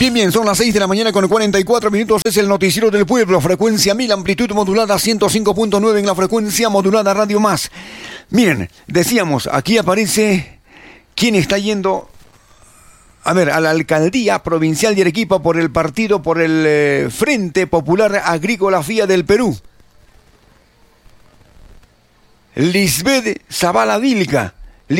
Bien, son las 6 de la mañana con 44 minutos. Es el noticiero del pueblo. Frecuencia 1000, amplitud modulada 105.9 en la frecuencia modulada Radio Más. Miren, decíamos, aquí aparece quién está yendo a la alcaldía provincial de Arequipa por el partido, por el Frente Popular Agrícola FIA del Perú. Lisbeth Zavala Vilca.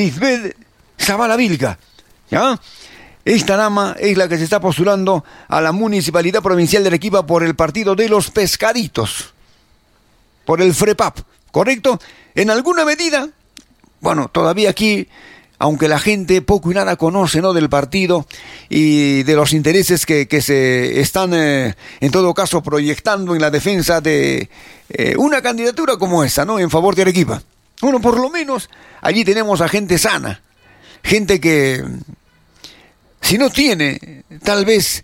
¿Ya? Esta dama es la que se está postulando a la Municipalidad Provincial de Arequipa por el partido de los pescaditos, por el FREPAP, ¿correcto? En alguna medida, bueno, todavía aquí, aunque la gente poco y nada conoce, ¿no?, del partido y de los intereses que se están, en todo caso, proyectando en la defensa de una candidatura como esa, ¿no?, en favor de Arequipa. Bueno, por lo menos allí tenemos a gente sana, gente que, si no tiene, tal vez,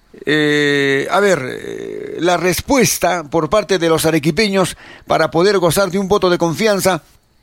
la respuesta por parte de los arequipeños para poder gozar de un voto de confianza,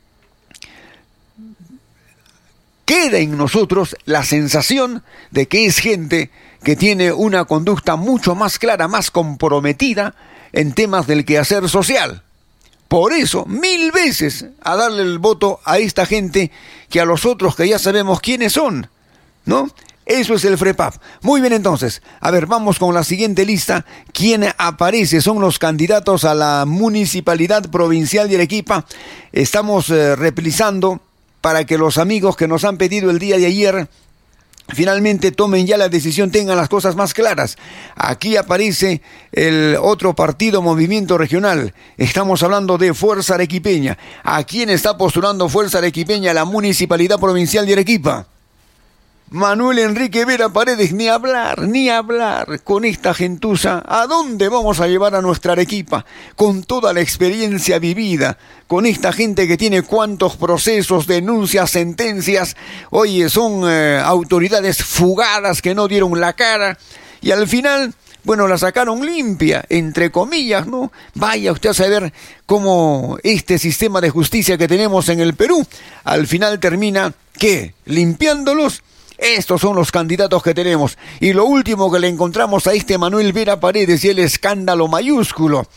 queda en nosotros la sensación de que es gente que tiene una conducta mucho más clara, más comprometida en temas del quehacer social. Por eso, 1000 veces a darle el voto a esta gente que a los otros que ya sabemos quiénes son, ¿no? Eso es el FREPAP. Muy bien, entonces. Vamos con la siguiente lista. ¿Quién aparece? Son los candidatos a la Municipalidad Provincial de Arequipa. Estamos replicando para que los amigos que nos han pedido el día de ayer finalmente tomen ya la decisión, tengan las cosas más claras. Aquí aparece el otro partido, Movimiento Regional. Estamos hablando de Fuerza Arequipeña. ¿A quién está postulando Fuerza Arequipeña a la Municipalidad Provincial de Arequipa? Manuel Enrique Vera Paredes. Ni hablar con esta gentuza. ¿A dónde vamos a llevar a nuestra Arequipa? Con toda la experiencia vivida, con esta gente que tiene cuantos procesos, denuncias, sentencias. Oye, son autoridades fugadas que no dieron la cara y al final, bueno, la sacaron limpia, entre comillas, ¿no? Vaya usted a saber cómo este sistema de justicia que tenemos en el Perú, al final termina, ¿qué?, limpiándolos. Estos son los candidatos que tenemos. Y lo último que le encontramos a este Manuel Vera Paredes y el escándalo mayúsculo.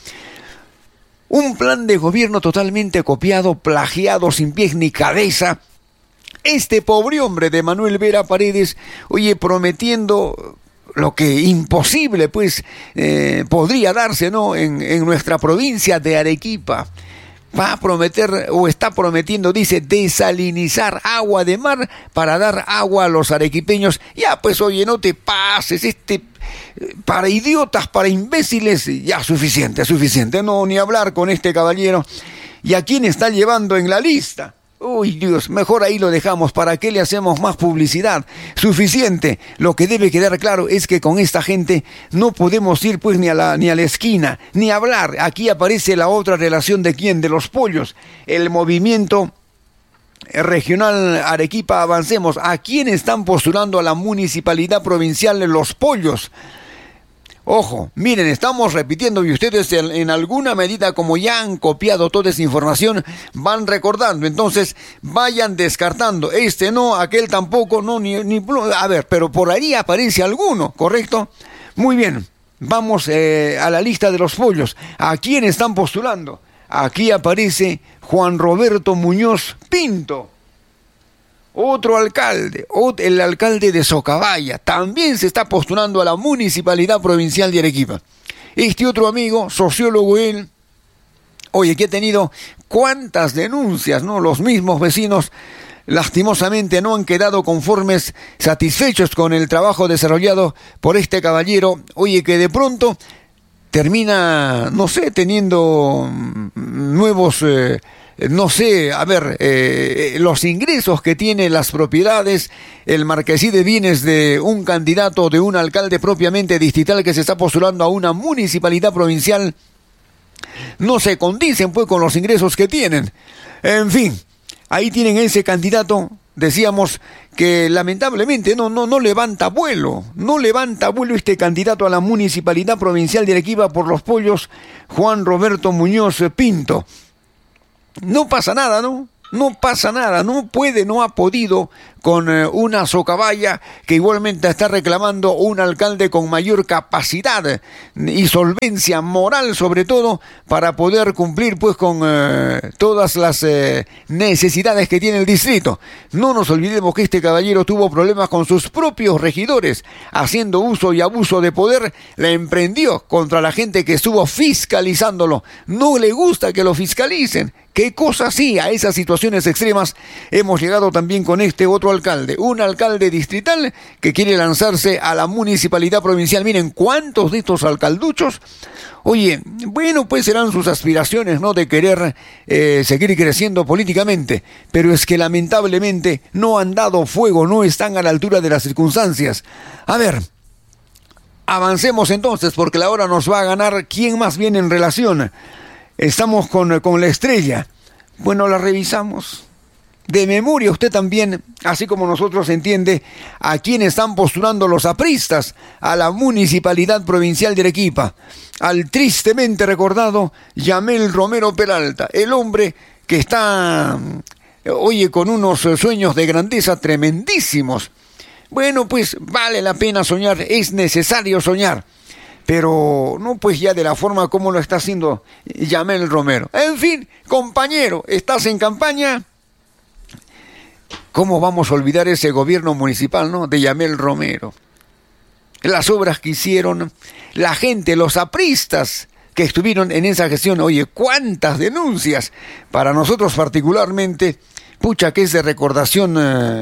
Un plan de gobierno totalmente copiado, plagiado, sin pies ni cabeza. Este pobre hombre de Manuel Vera Paredes, oye, prometiendo lo que imposible, pues, podría darse, ¿no?, en nuestra provincia de Arequipa. Va a prometer, o está prometiendo, dice, desalinizar agua de mar para dar agua a los arequipeños. Ya, pues, oye, no te pases, para idiotas, para imbéciles, ya suficiente, no, ni hablar con este caballero. ¿Y a quién está llevando en la lista? Uy, Dios, mejor ahí lo dejamos. ¿Para qué le hacemos más publicidad? Suficiente. Lo que debe quedar claro es que con esta gente no podemos ir pues ni a la esquina, ni hablar. Aquí aparece la otra relación de quién, de los pollos. El movimiento regional Arequipa Avancemos. ¿A quién están postulando a la Municipalidad Provincial de Los Pollos? Ojo, miren, estamos repitiendo y ustedes en alguna medida, como ya han copiado toda esa información, van recordando. Entonces, vayan descartando. Este no, aquel tampoco, no, ni pero por ahí aparece alguno, ¿correcto? Muy bien, vamos a la lista de los pollos. ¿A quién están postulando? Aquí aparece Juan Roberto Muñoz Pinto. Otro alcalde, el alcalde de Socabaya, también se está postulando a la Municipalidad Provincial de Arequipa. Este otro amigo, sociólogo él, oye, que ha tenido cuántas denuncias, ¿no? Los mismos vecinos, lastimosamente, no han quedado conformes, satisfechos con el trabajo desarrollado por este caballero, oye, que de pronto termina, no sé, teniendo nuevos... los ingresos que tiene, las propiedades, el marquesí de bienes de un candidato, de un alcalde propiamente distrital que se está postulando a una municipalidad provincial, no se condicen pues con los ingresos que tienen. En fin, ahí tienen ese candidato, decíamos que lamentablemente no levanta vuelo este candidato a la Municipalidad Provincial de Arequipa por Los Pollos, Juan Roberto Muñoz Pinto. No pasa nada, ¿no? No pasa nada, no puede, no ha podido con una socavalla que igualmente está reclamando un alcalde con mayor capacidad y solvencia moral, sobre todo, para poder cumplir pues con todas las necesidades que tiene el distrito. No nos olvidemos que este caballero tuvo problemas con sus propios regidores, haciendo uso y abuso de poder, le emprendió contra la gente que estuvo fiscalizándolo. No le gusta que lo fiscalicen. ¿Qué cosa sí? A esas situaciones extremas hemos llegado también con este otro alcalde, un alcalde distrital que quiere lanzarse a la municipalidad provincial. Miren, ¿cuántos de estos alcalduchos? Oye, bueno, pues serán sus aspiraciones, ¿no?, de querer seguir creciendo políticamente, pero es que lamentablemente no han dado fuego, no están a la altura de las circunstancias. A ver, avancemos entonces, porque la hora nos va a ganar. ¿Quién más viene en relación? Estamos con la estrella. Bueno, la revisamos. De memoria usted también, así como nosotros, entiende a quién están postulando los apristas a la Municipalidad Provincial de Arequipa. Al tristemente recordado Yamel Romero Peralta, el hombre que está, oye, con unos sueños de grandeza tremendísimos. Bueno, pues vale la pena soñar, es necesario soñar. Pero no pues ya de la forma como lo está haciendo Yamel Romero. En fin, compañero, ¿estás en campaña? ¿Cómo vamos a olvidar ese gobierno municipal, no?, de Yamel Romero? Las obras que hicieron, la gente, los apristas que estuvieron en esa gestión. Oye, cuántas denuncias. Para nosotros particularmente, pucha, que es de recordación,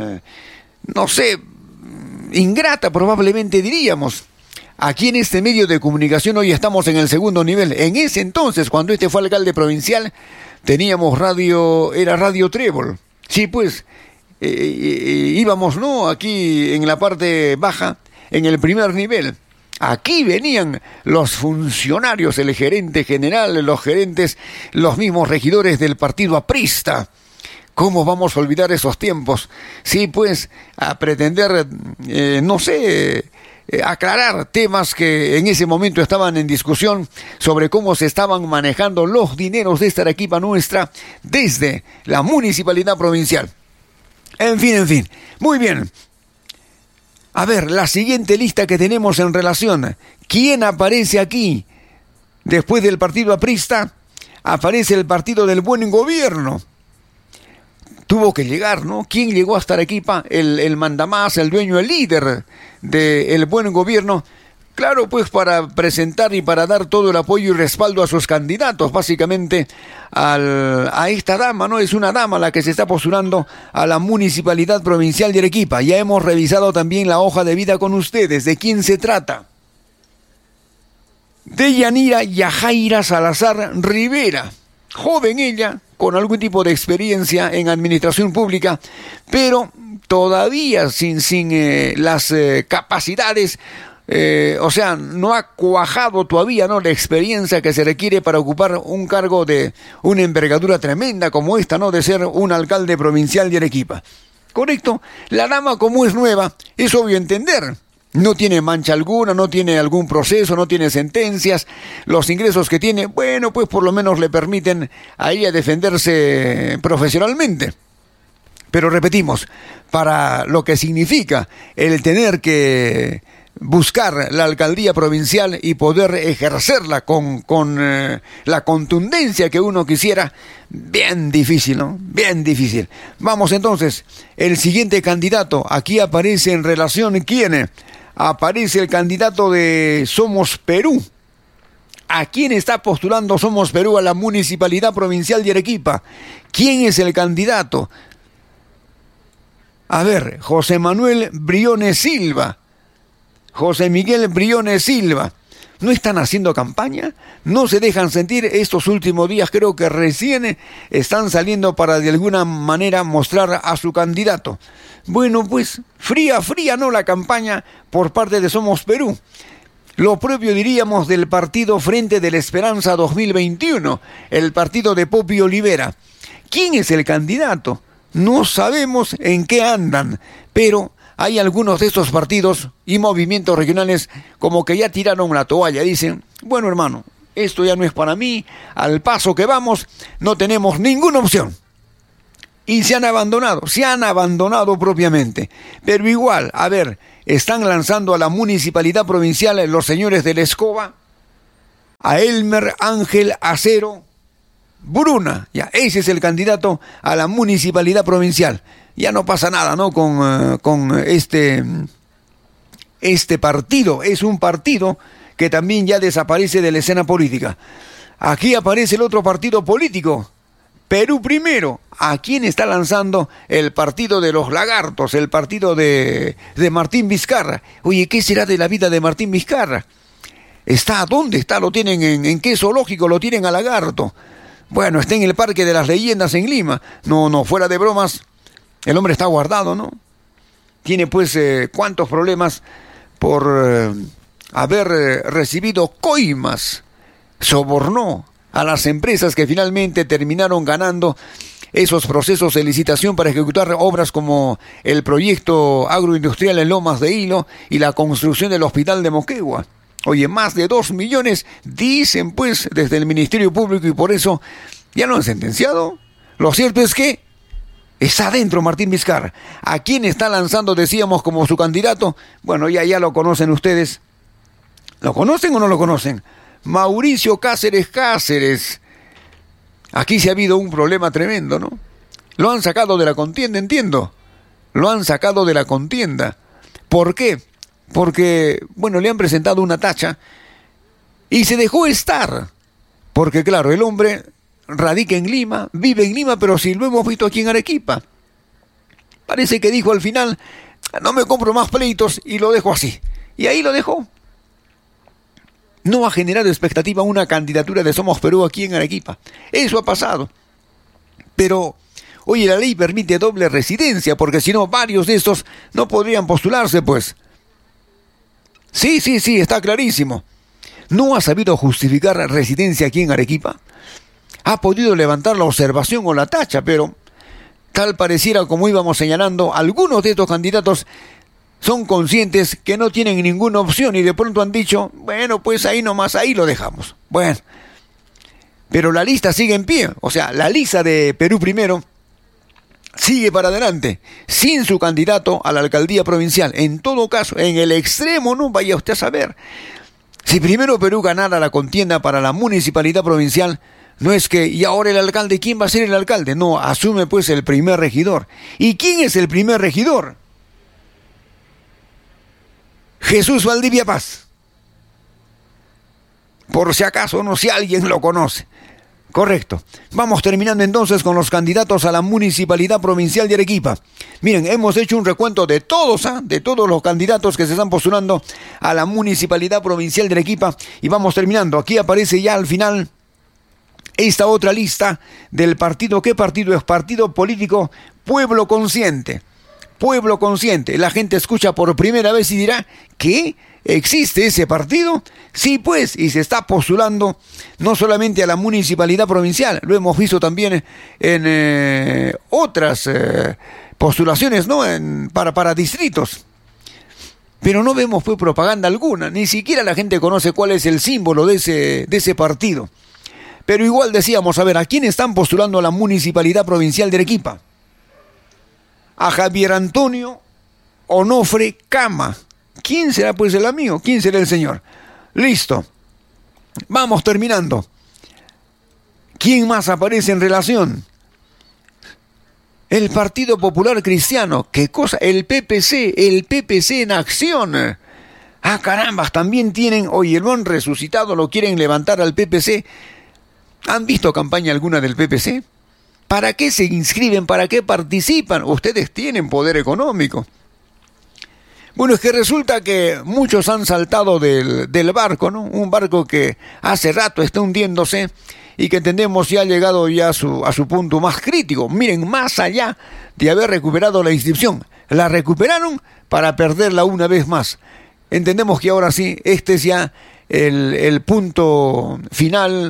no sé, ingrata probablemente diríamos. Aquí en este medio de comunicación hoy estamos en el segundo nivel. En ese entonces, cuando este fue alcalde provincial, teníamos radio, era Radio Trébol. Sí, pues, íbamos, ¿no?, aquí en la parte baja, en el primer nivel. Aquí venían los funcionarios, el gerente general, los gerentes, los mismos regidores del partido aprista. ¿Cómo vamos a olvidar esos tiempos? Sí, pues, a pretender, no sé, aclarar temas que en ese momento estaban en discusión sobre cómo se estaban manejando los dineros de esta Arequipa nuestra desde la municipalidad provincial. En fin. Muy bien. A ver, la siguiente lista que tenemos en relación. ¿Quién aparece aquí? Después del partido aprista, aparece el partido del buen gobierno. Tuvo que llegar, ¿no? ¿Quién llegó hasta Arequipa? El mandamás, el dueño, el líder del buen gobierno. Claro, pues para presentar y para dar todo el apoyo y respaldo a sus candidatos, básicamente a esta dama, ¿no? Es una dama la que se está postulando a la Municipalidad Provincial de Arequipa. Ya hemos revisado también la hoja de vida con ustedes. ¿De quién se trata? De Yanira Yajaira Salazar Rivera. Joven ella, con algún tipo de experiencia en administración pública, pero todavía sin las capacidades, o sea, no ha cuajado todavía, ¿no?, la experiencia que se requiere para ocupar un cargo de una envergadura tremenda como esta, ¿no?, de ser un alcalde provincial de Arequipa. ¿Correcto? La dama, como es nueva, es obvio entender. No tiene mancha alguna, no tiene algún proceso, no tiene sentencias. Los ingresos que tiene, bueno, pues por lo menos le permiten a ella defenderse profesionalmente. Pero repetimos, para lo que significa el tener que buscar la alcaldía provincial y poder ejercerla con la contundencia que uno quisiera, bien difícil, ¿no? Bien difícil. Vamos entonces, el siguiente candidato. Aquí aparece en relación, ¿quién? Aparece el candidato de Somos Perú. ¿A quién está postulando Somos Perú a la Municipalidad Provincial de Arequipa? ¿Quién es el candidato? A ver, José Manuel Briones Silva. José Miguel Briones Silva. ¿No están haciendo campaña? ¿No se dejan sentir? Estos últimos días creo que recién están saliendo para de alguna manera mostrar a su candidato. Bueno, pues fría, ¿no?, la campaña por parte de Somos Perú. Lo propio diríamos del partido Frente de la Esperanza 2021, el partido de Popi Olivera. ¿Quién es el candidato? No sabemos en qué andan, pero hay algunos de estos partidos y movimientos regionales como que ya tiraron la toalla. Dicen, bueno, hermano, esto ya no es para mí, al paso que vamos, no tenemos ninguna opción. Y se han abandonado propiamente. Pero igual, a ver, están lanzando a la municipalidad provincial los señores de la Escoba, a Elmer Ángel Acero Bruna, ya, ese es el candidato a la municipalidad provincial. Ya no pasa nada, ¿no? Con este partido. Es un partido que también ya desaparece de la escena política. Aquí aparece el otro partido político, Perú Primero. ¿A quién está lanzando? El partido de los lagartos, el partido de Martín Vizcarra. Oye, ¿qué será de la vida de Martín Vizcarra? ¿Dónde está? ¿Lo tienen en qué zoológico? ¿Lo tienen a lagarto? Bueno, está en el Parque de las Leyendas en Lima. No, fuera de bromas, el hombre está guardado, ¿no? Tiene pues cuántos problemas por haber recibido coimas. Sobornó a las empresas que finalmente terminaron ganando esos procesos de licitación para ejecutar obras como el proyecto agroindustrial en Lomas de Hilo y la construcción del hospital de Moquegua. Oye, más de 2 millones, dicen pues desde el Ministerio Público, y por eso ya lo han sentenciado. Lo cierto es que está adentro Martín Vizcarra. ¿A quién está lanzando, decíamos, como su candidato? Bueno, ya lo conocen ustedes. ¿Lo conocen o no lo conocen? Mauricio Cáceres. Aquí sí ha habido un problema tremendo, ¿no? Lo han sacado de la contienda, entiendo. Lo han sacado de la contienda. ¿Por qué? Porque, bueno, le han presentado una tacha y se dejó estar. Porque, claro, el hombre radica en Lima, vive en Lima, pero sí lo hemos visto aquí en Arequipa. Parece que dijo al final, no me compro más pleitos y lo dejo así. Y ahí lo dejó. No ha generado expectativa una candidatura de Somos Perú aquí en Arequipa. Eso ha pasado. Pero, oye, la ley permite doble residencia, porque si no, varios de estos no podrían postularse, pues. Sí, está clarísimo. No ha sabido justificar residencia aquí en Arequipa. Ha podido levantar la observación o la tacha, pero tal pareciera, como íbamos señalando, algunos de estos candidatos son conscientes que no tienen ninguna opción y de pronto han dicho, bueno, pues ahí nomás, ahí lo dejamos. Bueno, pero la lista sigue en pie, o sea, la lista de Perú Primero sigue para adelante, sin su candidato a la alcaldía provincial. En todo caso, en el extremo, no vaya usted a saber. Si primero Perú ganara la contienda para la municipalidad provincial, no es que, y ahora el alcalde, ¿quién va a ser el alcalde? No, asume pues el primer regidor. ¿Y quién es el primer regidor? Jesús Valdivia Paz. Por si acaso, no, si alguien lo conoce. Correcto. Vamos terminando entonces con los candidatos a la municipalidad provincial de Arequipa. Miren, hemos hecho un recuento de todos, de todos los candidatos que se están postulando a la municipalidad provincial de Arequipa, y vamos terminando. Aquí aparece ya al final esta otra lista del partido. ¿Qué partido es? Partido político Pueblo Consciente. Pueblo Consciente. La gente escucha por primera vez y dirá, ¿qué? ¿Existe ese partido? Sí, pues, y se está postulando no solamente a la municipalidad provincial, lo hemos visto también en otras postulaciones, ¿no? Para distritos. Pero no vemos pues propaganda alguna, ni siquiera la gente conoce cuál es el símbolo de ese partido. Pero igual decíamos, a ver, ¿a quién están postulando a la municipalidad provincial de Arequipa? A Javier Antonio Onofre Cama. ¿Quién será pues el amigo? ¿Quién será el señor? Listo. Vamos terminando. ¿Quién más aparece en relación? El Partido Popular Cristiano. ¿Qué cosa? El PPC en acción. Ah, carambas, también tienen, oye, lo han resucitado, lo quieren levantar al PPC. ¿Han visto campaña alguna del PPC? ¿Para qué se inscriben? ¿Para qué participan? Ustedes tienen poder económico. Bueno, es que resulta que muchos han saltado del barco, ¿no? Un barco que hace rato está hundiéndose y que entendemos ya ha llegado ya a su punto más crítico. Miren, más allá de haber recuperado la inscripción, la recuperaron para perderla una vez más. Entendemos que ahora sí, este es ya el punto final,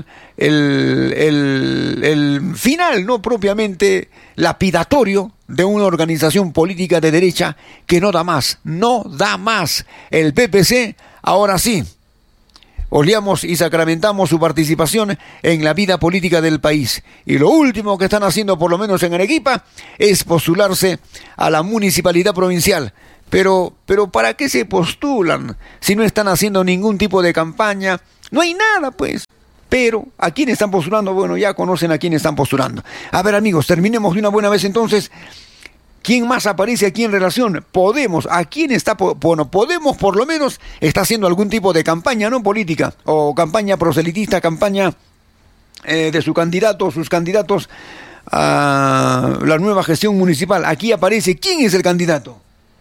el final, no propiamente lapidatorio, de una organización política de derecha que no da más. El PPC, ahora sí, oleamos y sacramentamos su participación en la vida política del país. Y lo último que están haciendo, por lo menos en Arequipa, es postularse a la municipalidad provincial. Pero ¿para qué se postulan si no están haciendo ningún tipo de campaña? No hay nada, pues. Pero, ¿a quién están postulando? Bueno, ya conocen a quién están postulando. A ver, amigos, terminemos de una buena vez entonces. ¿Quién más aparece aquí en relación? Podemos. ¿A quién está? Bueno, Podemos por lo menos está haciendo algún tipo de campaña, no política, o campaña proselitista, campaña de su candidato, sus candidatos a la nueva gestión municipal. Aquí aparece, ¿quién es el candidato?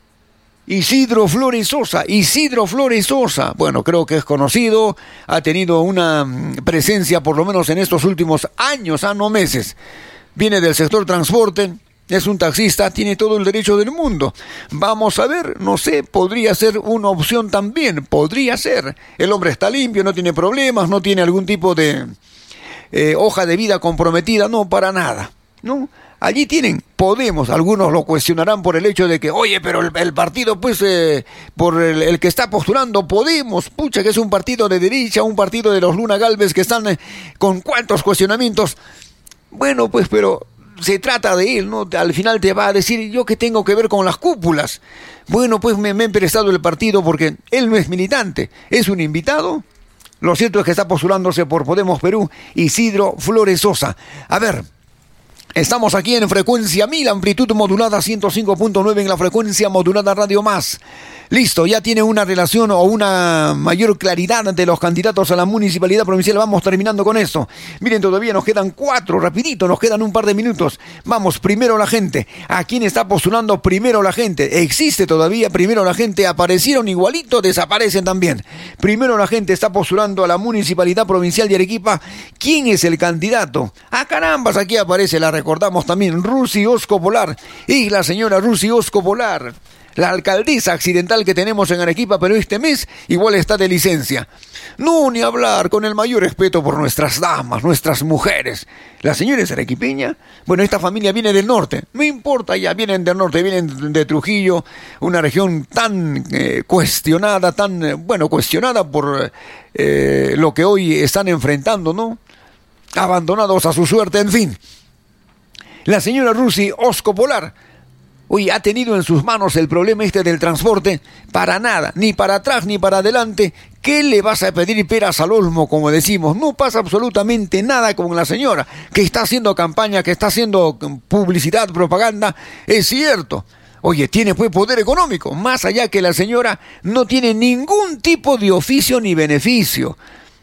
Isidro Flores Sosa. Isidro Flores Sosa. Bueno, creo que es conocido, ha tenido una presencia por lo menos en estos últimos años, no meses. Viene del sector transporte, es un taxista, tiene todo el derecho del mundo. Vamos a ver, no sé, podría ser una opción también, podría ser. El hombre está limpio, no tiene problemas, no tiene algún tipo de hoja de vida comprometida, no, para nada, ¿no? Allí tienen Podemos, algunos lo cuestionarán por el hecho de que, oye, pero el partido, pues, por el que está postulando Podemos, pucha, que es un partido de derecha, un partido de los Luna Gálvez que están con cuantos cuestionamientos. Bueno, pues, pero se trata de él, ¿no? Al final te va a decir, ¿yo qué tengo que ver con las cúpulas? Bueno, pues me he prestado el partido porque él no es militante, es un invitado. Lo cierto es que está postulándose por Podemos Perú, Isidro Flores Sosa. A ver, estamos aquí en frecuencia 1000, amplitud modulada 105.9 en la frecuencia modulada Radio Más. Listo, ya tiene una relación o una mayor claridad de los candidatos a la municipalidad provincial. Vamos terminando con esto. Miren, todavía nos quedan 4, rapidito, nos quedan un par de minutos. Vamos, primero la gente. ¿A quién está postulando primero la gente? ¿Existe todavía primero la gente? ¿Aparecieron igualito? Desaparecen también. Primero la gente está postulando a la municipalidad provincial de Arequipa. ¿Quién es el candidato? Carambas, aquí aparece, la recordamos también, Rusy Osco Polar. Y la señora Rusy Osco Polar, la alcaldesa accidental que tenemos en Arequipa, pero este mes igual está de licencia. No, ni hablar, con el mayor respeto por nuestras damas, nuestras mujeres. La señora es arequipeña. Bueno, esta familia viene del norte. No importa, ya vienen del norte, vienen de Trujillo, una región tan cuestionada, cuestionada por lo que hoy están enfrentando, ¿no? Abandonados a su suerte, en fin. La señora Rusy Osco Polar, hoy ha tenido en sus manos el problema del transporte, para nada, ni para atrás ni para adelante. ¿Qué le vas a pedir peras al olmo, como decimos? No pasa absolutamente nada con la señora, que está haciendo campaña, que está haciendo publicidad, propaganda, es cierto. Oye, tiene pues poder económico, más allá que la señora no tiene ningún tipo de oficio ni beneficio.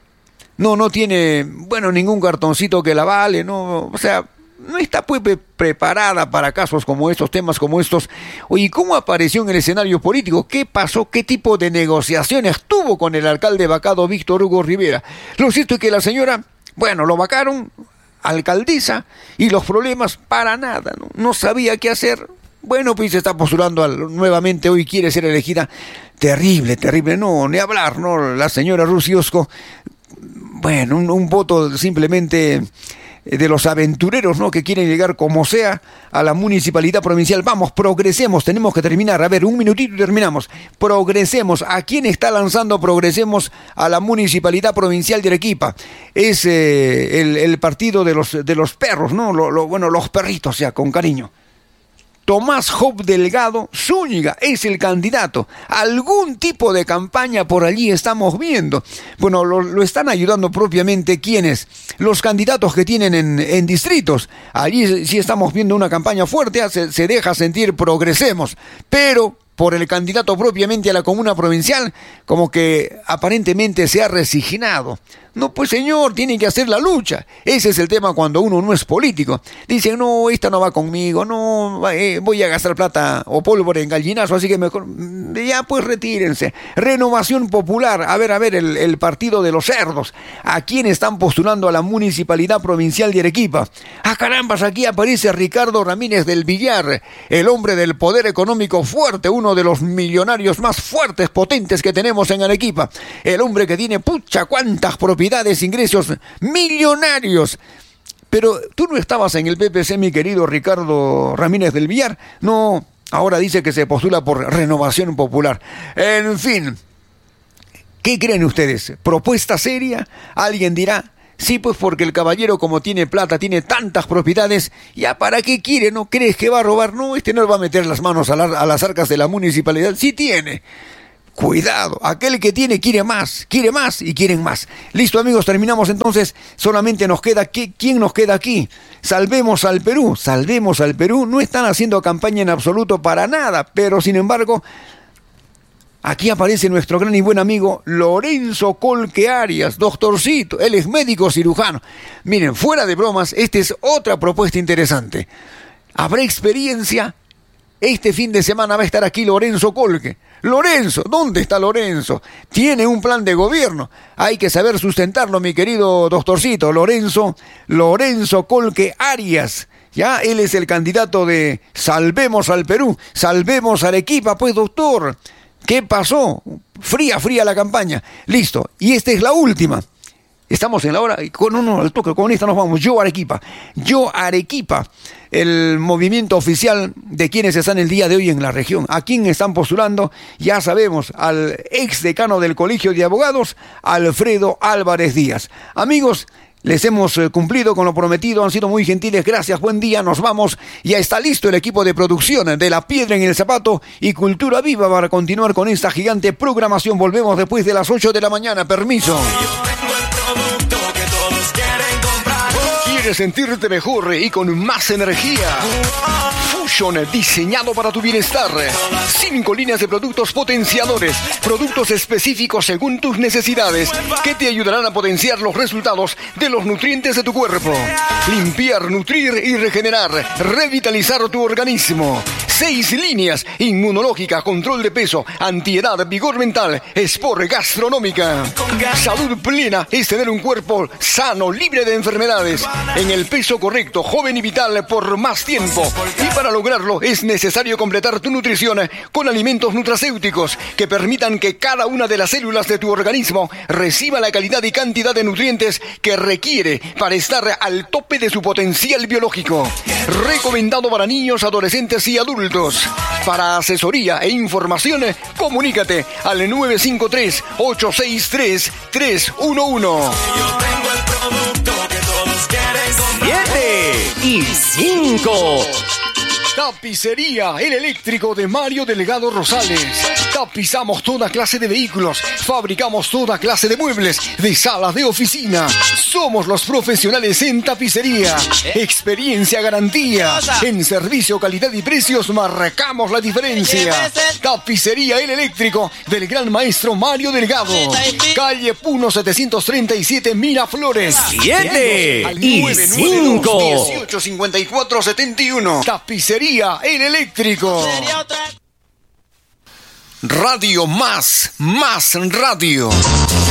No tiene, ningún cartoncito que la vale, no, o sea, no está pues preparada para casos como estos, temas como estos. Oye, ¿cómo apareció en el escenario político? ¿Qué pasó? ¿Qué tipo de negociaciones tuvo con el alcalde vacado Víctor Hugo Rivera? Lo cierto es que la señora, lo vacaron, alcaldesa, y los problemas para nada, no sabía qué hacer. Bueno, pues se está postulando nuevamente, hoy quiere ser elegida. Terrible, no, ni hablar, ¿no? La señora Rusy Osco, un voto simplemente de los aventureros, ¿no?, que quieren llegar como sea a la municipalidad provincial. Vamos, progresemos, tenemos que terminar. A ver, un minutito y terminamos. Progresemos. ¿A quién está lanzando Progresemos a la municipalidad provincial de Arequipa? Es el partido de los perros, ¿no? Los perritos, ya, con cariño. Tomás Job Delgado Zúñiga es el candidato. Algún tipo de campaña por allí estamos viendo. Bueno, lo están ayudando propiamente ¿quiénes? Los candidatos que tienen en distritos. Allí sí estamos viendo una campaña fuerte, se deja sentir Progresemos, pero por el candidato propiamente a la comuna provincial, como que aparentemente se ha resignado. No, pues señor, tiene que hacer la lucha. Ese es el tema cuando uno no es político. Dicen, no, esta no va conmigo, no, voy a gastar plata o pólvora en gallinazo, así que mejor, ya pues retírense. Renovación Popular, a ver, el partido de los cerdos. ¿A quién están postulando a la municipalidad provincial de Arequipa? Carambas, aquí aparece Ricardo Ramírez del Villar, el hombre del poder económico fuerte, uno de los millonarios más fuertes, potentes que tenemos en Arequipa. El hombre que tiene, cuántas propiedades, ingresos millonarios. Pero tú no estabas en el PPC, mi querido Ricardo Ramírez del Villar. No, ahora dice que se postula por Renovación Popular. En fin, ¿Qué creen ustedes? ¿Propuesta seria? Alguien dirá, sí, pues porque el caballero como tiene plata, tiene tantas propiedades, ¿ya para qué quiere? ¿No crees que va a robar? No, no va a meter las manos a las arcas de la municipalidad. Sí tiene. Cuidado, aquel que tiene quiere más y quieren más. Listo, amigos, terminamos entonces. Solamente nos queda, ¿quién nos queda aquí? Salvemos al Perú. No están haciendo campaña en absoluto para nada, pero sin embargo, aquí aparece nuestro gran y buen amigo Lorenzo Colque Arias, doctorcito. Él es médico cirujano. Miren, fuera de bromas, esta es otra propuesta interesante. ¿Habrá experiencia? Este fin de semana va a estar aquí Lorenzo Colque. Lorenzo, ¿dónde está Lorenzo? Tiene un plan de gobierno. Hay que saber sustentarlo, mi querido doctorcito. Lorenzo Colque Arias. Ya, él es el candidato de Salvemos al Perú, Salvemos Arequipa. Pues, doctor, ¿qué pasó? Fría la campaña. Listo, y esta es la última. Estamos en la hora, al toque, con esta nos vamos. Yo Arequipa, el movimiento oficial de quienes están el día de hoy en la región. ¿A quién están postulando? Ya sabemos, al ex decano del Colegio de Abogados, Alfredo Álvarez Díaz. Amigos, les hemos cumplido con lo prometido, han sido muy gentiles, gracias, buen día, nos vamos. Ya está listo el equipo de producción de La Piedra en el Zapato y Cultura Viva para continuar con esta gigante programación. Volvemos después de las 8 de la mañana, permiso. ¿Quieres sentirte mejor y con más energía? Fusion, diseñado para tu bienestar. 5 líneas de productos potenciadores, productos específicos según tus necesidades, que te ayudarán a potenciar los resultados de los nutrientes de tu cuerpo. Limpiar, nutrir y regenerar, revitalizar tu organismo. 6 líneas: inmunológica, control de peso, antiedad, vigor mental, sport, gastronómica. Salud plena es tener un cuerpo sano, libre de enfermedades, en el peso correcto, joven y vital por más tiempo. Y para lograrlo es necesario completar tu nutrición con alimentos nutracéuticos que permitan que cada una de las células de tu organismo reciba la calidad y cantidad de nutrientes que requiere para estar al tope de su potencial biológico. Recomendado para niños, adolescentes y adultos. Para asesoría e información, comunícate al 953-863-311. 7 y 5. Tapicería El Eléctrico de Mario Delgado Rosales. Tapizamos toda clase de vehículos, fabricamos toda clase de muebles, de salas de oficina. Somos los profesionales en tapicería. Experiencia, garantía. En servicio, calidad y precios marcamos la diferencia. Tapicería El Eléctrico del gran maestro Mario Delgado. Calle Puno 737 Miraflores. 7 y 5. 185471. Tapicería El Eléctrico. Radio más radio.